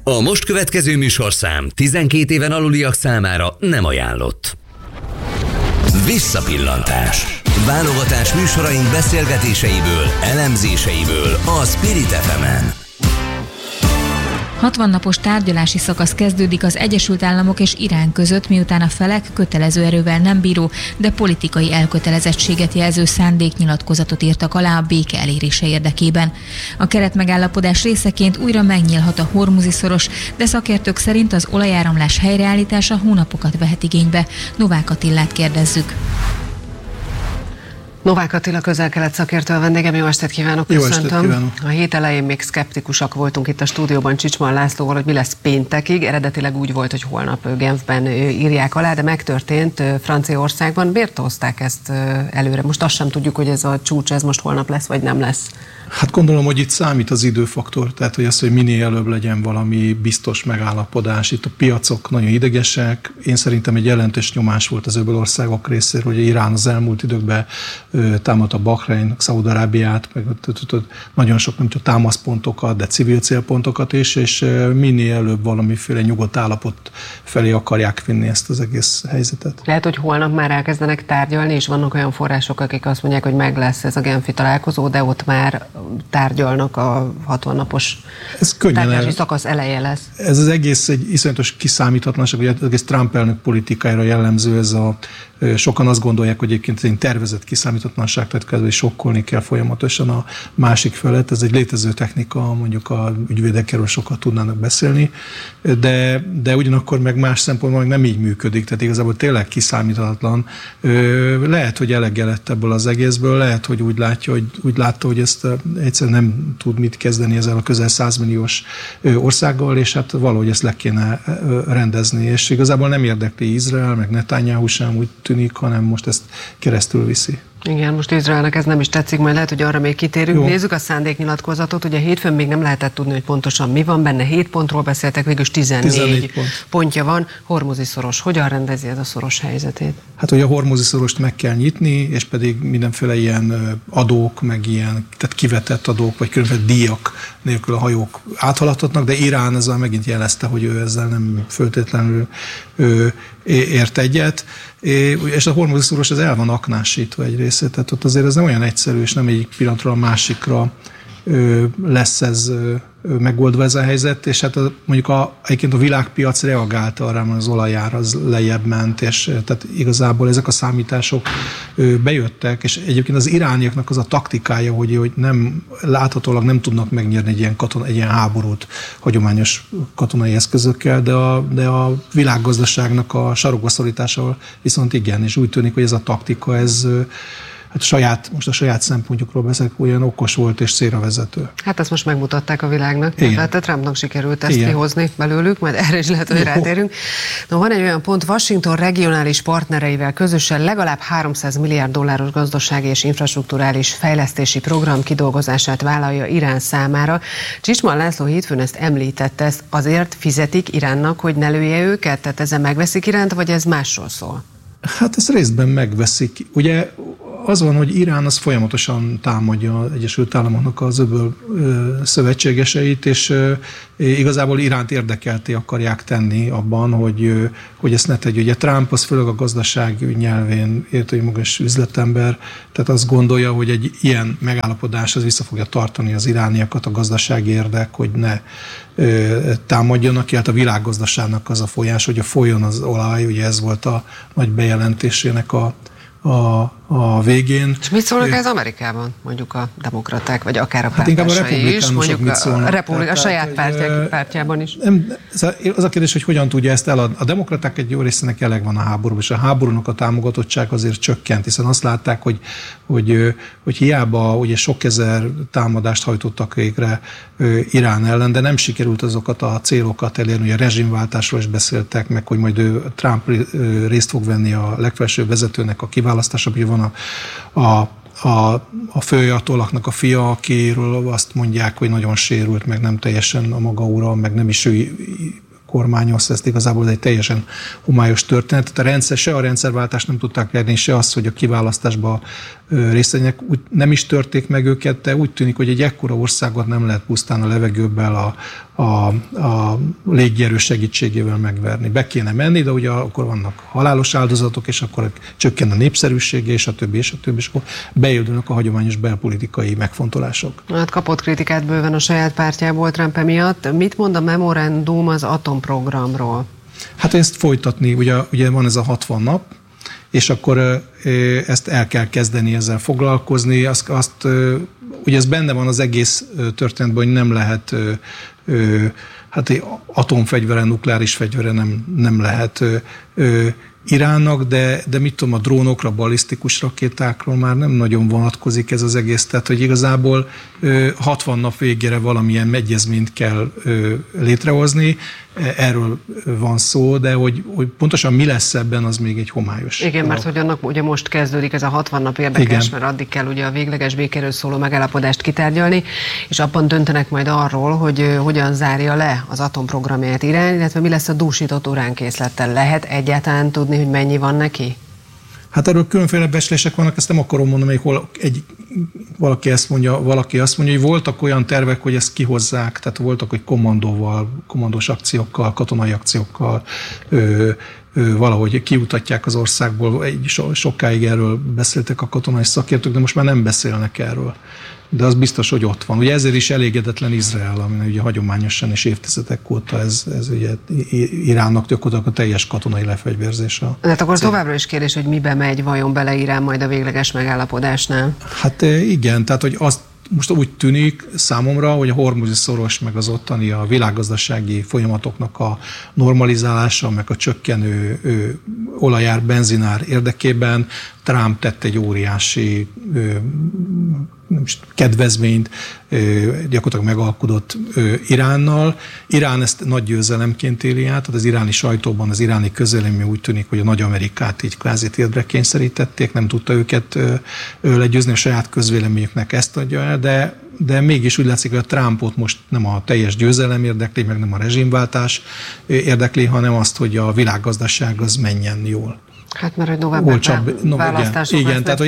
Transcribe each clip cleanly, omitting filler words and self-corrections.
A most következő műsorszám 12 éven aluliak számára nem ajánlott. Visszapillantás. Válogatás műsoraink beszélgetéseiből, elemzéseiből a Spirit FM-en. 60 napos tárgyalási szakasz kezdődik az Egyesült Államok és Irán között, miután a felek kötelező erővel nem bíró, de politikai elkötelezettséget jelző szándéknyilatkozatot írtak alá a béke elérése érdekében. A keretmegállapodás részeként újra megnyílhat a Hormuzi-szoros, de szakértők szerint az olajáramlás helyreállítása hónapokat vehet igénybe. Novák Attilát kérdezzük. Novák Attila, Közel-Kelet szakértő a vendégem, jó estét kívánok, köszöntöm. A hét elején még szkeptikusak voltunk itt a stúdióban Csicsman Lászlóval, hogy mi lesz péntekig. Eredetileg úgy volt, hogy holnap Genfben írják alá, de megtörtént Franciaországban. Miért hozták ezt előre? Most azt sem tudjuk, hogy ez a csúcs, ez most holnap lesz, vagy nem lesz. Hát gondolom, hogy itt számít az időfaktor, tehát hogy az, hogy minél előbb legyen valami biztos megállapodás. Itt a piacok nagyon idegesek. Én szerintem egy jelentős nyomás volt az öböl országok részéről, hogy Irán az elmúlt időkben támadta Bahrein, Szaúd-Arábiát, meg nagyon sok nem csak támaszpontokat, de civil célpontokat is, és minél előbb valamiféle nyugodt állapot felé akarják vinni ezt az egész helyzetet. Lehet, hogy holnap már elkezdenek tárgyalni, és vannak olyan források, akik azt mondják, hogy meg lesz ez a genfi találkozó, de ott már tárgyalnak, a 60 napos tárgyalási szakasz eleje lesz. Ez az egész egy iszonyatos kiszámíthatatlanság, hogy az egész Trump elnök politikájára jellemző, ez a sokan azt gondolják, hogy egyébként egy tervezett kiszámíthatatlanság, tehát kezdve sokkolni kell folyamatosan a másik felet. Ez egy létező technika, mondjuk a ügyvédekről sokat tudnának beszélni, de ugyanakkor meg más szempontból nem így működik, tehát igazából tényleg kiszámíthatatlan. Lehet, hogy elege lett ebből az egészből, lehet, hogy úgy látta, hogy ezt egyszerűen nem tud mit kezdeni ezzel a közel 100 milliós országgal, és hát valahogy ezt le kéne rendezni, és igazából nem érdekli Izrael, meg Netanyahu sem úgy tűnik, hanem most ezt keresztül viszi. Igen, most Izraelnek ez nem is tetszik, majd lehet, hogy arra még kitérünk. Jó. Nézzük a szándéknyilatkozatot. Ugye hétfőn még nem lehetett tudni, hogy pontosan mi van benne. 7 pontról beszéltek, végül 14 pontja van. Hormuzi-szoros. Hogyan rendezi ez a szoros helyzetét? Hát, hogy a Hormuzi-szorost meg kell nyitni, és pedig mindenféle ilyen adók, meg ilyen, tehát kivetett adók, vagy különböző díjak nélkül a hajók áthaladhatnak, de Irán ezzel megint jelezte, hogy ő ezzel nem föltétlenül ért egyet. És a Hormuzi-szoros az el van aknásítva egy része, tehát ott azért ez nem olyan egyszerű, és nem egyik pillanatról a másikra lesz ez megoldva ez a helyzet, és hát mondjuk egyébként a világpiac reagált arra, hogy az olajár az lejjebb ment, és tehát igazából ezek a számítások bejöttek, és egyébként az irániaknak az a taktikája, hogy nem, láthatólag nem tudnak megnyerni egy ilyen háborút hagyományos katonai eszközökkel, de a világgazdaságnak a sarokba szorításával viszont igen, és úgy tűnik, hogy ez a taktika, ez most a saját szempontjukról beszélek, olyan okos volt és célra vezető. Hát ezt most megmutatták a világnak. Tehát Trumpnak sikerült ezt kihozni belőlük, majd erre is lehet, hogy rátérünk. No, van egy olyan pont, Washington regionális partnereivel közösen legalább 300 milliárd dolláros gazdasági és infrastrukturális fejlesztési program kidolgozását vállalja Irán számára. Csicsman László hétfőn ezt említette, ezt azért fizetik Iránnak, hogy ne lője őket? Tehát ezzel megveszik Iránt, vagy ez másról szól? Hát ezt részben megveszik. Ugye az van, hogy Irán az folyamatosan támadja az Egyesült Államoknak az öböl szövetségeseit, és igazából Iránt érdekelté akarják tenni abban, hogy ezt ne tegye. Ugye Trump az főleg a gazdaság nyelvén értői magas üzletember, tehát azt gondolja, hogy egy ilyen megállapodás az vissza fogja tartani az irániakat, a gazdasági érdek, hogy ne támadjanak ki. Hát a világgazdaságnak az a folyás, hogy folyjon az olaj, ugye ez volt a nagy bejelentésének a végén. És mit szólnak ez Amerikában, mondjuk a demokraták, vagy akár a pártásai is, mondjuk a saját pártjában is? Az a kérdés, hogy hogyan tudja ezt eladni. A demokraták egy jó részének eleg van a háborúban, és a háborúnak a támogatottság azért csökkent, hiszen azt látták, hogy hiába ugye sok ezer támadást hajtottak végre Irán ellen, de nem sikerült azokat a célokat elérni, hogy a rezsimváltásról is beszéltek meg, hogy majd Trump részt fog venni a legfelsőbb vezetőnek a kiválasztásában, hogy van a főajatollahnak a fia, akiről azt mondják, hogy nagyon sérült, meg nem teljesen a maga ura, meg nem is ő kormányozta, ezt igazából ez egy teljesen homályos történet. Tehát se a rendszerváltást nem tudták elérni, se az, hogy a kiválasztásba részt vegyenek, nem is törték meg őket, de úgy tűnik, hogy egy ekkora országot nem lehet pusztán a levegőbbel, a légierő segítségével megverni. Be kéne menni, de ugye akkor vannak halálos áldozatok, és akkor csökken a népszerűsége, és a többi, és akkor bejöldülnek a hagyományos belpolitikai megfontolások. Hát kapott kritikát bőven a saját pártjából Trump emiatt. Mit mond a memorandum az atomprogramról? Hát ezt folytatni, ugye van ez a 60 nap, és akkor ezt el kell kezdeni ezzel foglalkozni. Ugye ez benne van az egész történetben, hogy nem lehet atomfegyvere, nukleáris fegyvere nem lehet Iránnak, de mit tudom, a drónokra, ballisztikus rakétákról már nem nagyon vonatkozik ez az egész, tehát hogy igazából 60 nap végére valamilyen egyezményt kell létrehozni, erről van szó, de hogy pontosan mi lesz ebben, az még egy homályos. Igen, mert hogy annak ugye most kezdődik ez a 60 nap érdekes, mert addig kell ugye a végleges békéről szóló megállapodást kitárgyalni, és abban döntenek majd arról, hogy hogyan zárja le az atomprogramját Irán, illetve mi lesz a dúsított uránkészlettel. Lehet egyáltalán tudni, hogy mennyi van neki? Hát erről különféle becslések vannak, ezt nem akarom mondani, hol valaki azt mondja, hogy voltak olyan tervek, hogy ezt kihozzák, tehát voltak, hogy kommandós akciókkal, katonai akciókkal valahogy kiutatják az országból. Sokáig erről beszéltek a katonai szakértők, de most már nem beszélnek erről. De az biztos, hogy ott van. Ugye ezért is elégedetlen Izrael, ami ugye hagyományosan és évtizedek óta ez ugye Iránnak gyakorlatilag a teljes katonai lefegyverzés. Tehát akkor továbbra is kérdés, hogy mibe megy vajon bele Irán majd a végleges megállapodásnál? Hát igen, tehát hogy azt most úgy tűnik számomra, hogy a hormuzi szoros, meg az ottani a világgazdasági folyamatoknak a normalizálása, meg a csökkenő olajár, benzinár érdekében Trump tett egy óriási kedvezményt, gyakorlatilag megalkudott Iránnal. Irán ezt nagy győzelemként éli át, tehát az iráni sajtóban, az iráni közvélemény úgy tűnik, hogy a nagy Amerikát így kvázi térdre kényszerítették, nem tudta őket legyőzni, a saját közvéleményüknek ezt adja el, de mégis úgy látszik, hogy a Trumpot most nem a teljes győzelem érdekli, meg nem a rezsimváltás érdekli, hanem azt, hogy a világgazdaság az menjen jól. Hát mert hogy novemberben választások igen, tehát hogy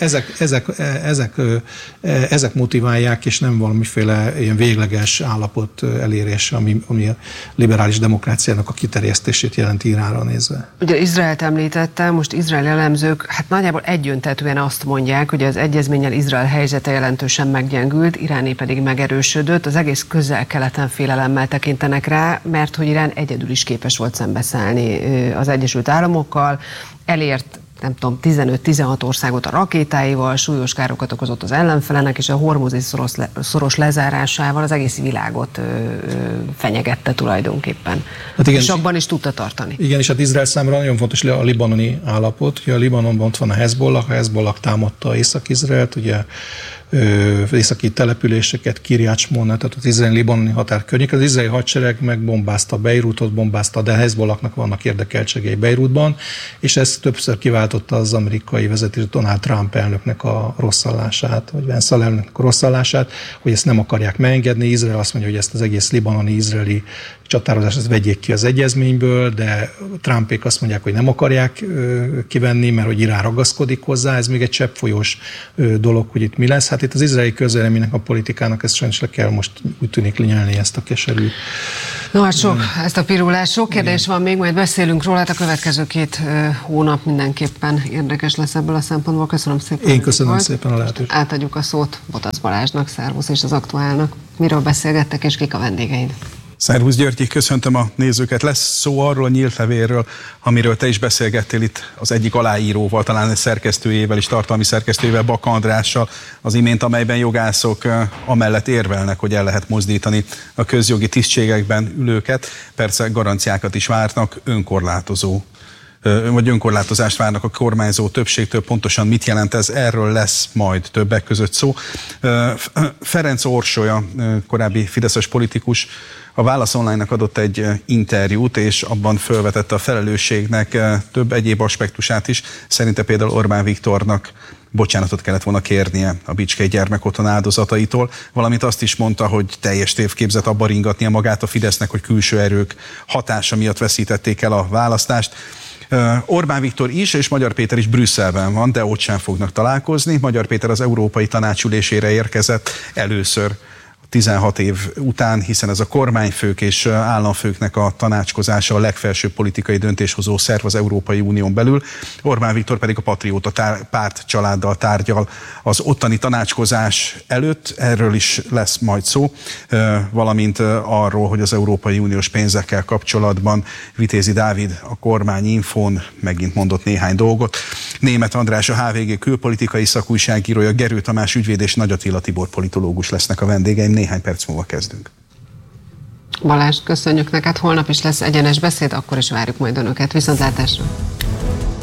ezek motiválják, és nem valamiféle ilyen végleges állapot elérése, ami a liberális demokráciának a kiterjesztését jelenti Iránra nézve. Ugye Izraelt említette, most izraeli elemzők hát nagyjából egyöntetűen azt mondják, hogy az egyezménnyel Izrael helyzete jelentősen meggyengült, Iráné pedig megerősödött, az egész közel-keleten félelemmel tekintenek rá, mert hogy Irán egyedül is képes volt szembeszállni az Egyesült Államokkal, elért, nem tudom, 15-16 országot a rakétáival, súlyos károkat okozott az ellenfelenek, és a hormuzi szoros lezárásával az egész világot fenyegette tulajdonképpen. Hát igen, és abban is tudta tartani. Igen, és hát Izrael számára nagyon fontos a libanoni állapot. Ugye a Libanonban ott van a Hezbollah támadta Észak-Izraelt, ugye északi településeket, Kiryat Shmona, tehát az izraeli-libanoni határ környéken. Az izraeli hadsereg megbombázta Beirutot, de Hezbollahnak vannak érdekeltségei Beirutban, és ez többször kiváltotta az amerikai vezetés Donald Trump elnöknek a rosszallását, vagy Vance elnöknek a rosszallását, hogy ezt nem akarják megengedni. Izrael azt mondja, hogy ezt az egész libanoni-izraeli csatározást ezt vegyék ki az egyezményből, de Trumpék azt mondják, hogy nem akarják kivenni, mert hogy Irán ragaszkodik hozzá, ez még egy cseppfolyós dolog, hogy itt mi lesz. Hát itt az izraeli közvéleménynek, a politikának ezt sajnos le kell most úgy tűnik lenyelni ezt a keserű. No hát ezt a pirulás, sok kérdés van még, majd beszélünk róla, hát a következő 2 hónap mindenképpen érdekes lesz ebből a szempontból. Köszönöm szépen. Én köszönöm szépen a lehetőséget. Átadjuk a szót Botasz Balázsnak, szervusz, és az Aktuálnak. Miről beszélgettek, és kik a vendégeid? Szervusz Györgyi, köszöntöm a nézőket. Lesz szó arról a nyílt levélről, amiről te is beszélgettél itt az egyik aláíróval, talán egy szerkesztőjével is, tartalmi szerkesztőjével, Baka Andrással az imént, amelyben jogászok amellett érvelnek, hogy el lehet mozdítani a közjogi tisztségekben ülőket. Persze garanciákat is várnak, önkorlátozást várnak a kormányzó többségtől. Pontosan mit jelent ez? Erről lesz majd többek között szó. Ferenc Orsolya, korábbi fideszes politikus, a Válasz Online-nak adott egy interjút, és abban felvetette a felelősségnek több egyéb aspektusát is. Szerinte például Orbán Viktornak bocsánatot kellett volna kérnie a Bicskei gyermekotthon áldozataitól, valamint azt is mondta, hogy teljes tévképzet abba ringatnia magát a Fidesznek, hogy külső erők hatása miatt veszítették el a választást. Orbán Viktor is, és Magyar Péter is Brüsszelben van, de ott sem fognak találkozni. Magyar Péter az Európai Tanács ülésére érkezett először 16 év után, hiszen ez a kormányfők és államfőknek a tanácskozása a legfelsőbb politikai döntéshozó szerv az Európai Unión belül. Orbán Viktor pedig a Patrióta párt családdal tárgyal az ottani tanácskozás előtt, erről is lesz majd szó, valamint arról, hogy az Európai Uniós pénzekkel kapcsolatban Vitézi Dávid a Kormányinfón megint mondott néhány dolgot. Németh András, a HVG külpolitikai szakújságírója, Gerő Tamás ügyvéd és Nagy Attila Tibor politológus lesznek a vendégeim. Néhány perc múlva kezdünk. Balázs, köszönjük neked, holnap is lesz egyenes beszéd, akkor is várjuk majd önöket. Viszontlátásra!